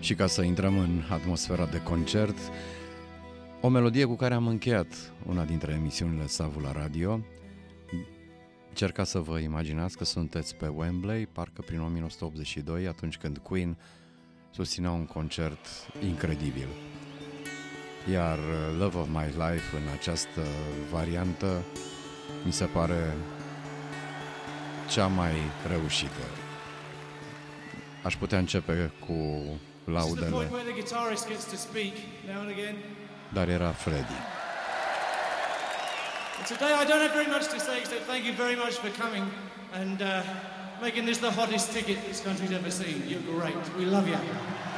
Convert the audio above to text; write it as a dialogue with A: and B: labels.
A: Și ca să intrăm în atmosfera de concert, o melodie cu care am încheiat una dintre emisiunile Savu la Radio. Încercați să vă imaginați că sunteți pe Wembley, parcă prin 1982, atunci când Queen susținea un concert incredibil. Iar Love of My Life în această variantă mi se pare cea mai reușită. Aș putea începe cu laudele, dar era Freddie.
B: Today I don't have very much to say except thank you very much for coming and making this the hottest ticket this country's ever seen. You're great. We love you.